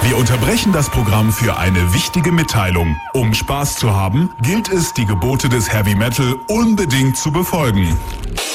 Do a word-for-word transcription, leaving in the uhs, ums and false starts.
Wir unterbrechen das Programm für eine wichtige Mitteilung. Um Spaß zu haben, gilt es, die Gebote des Heavy Metal unbedingt zu befolgen.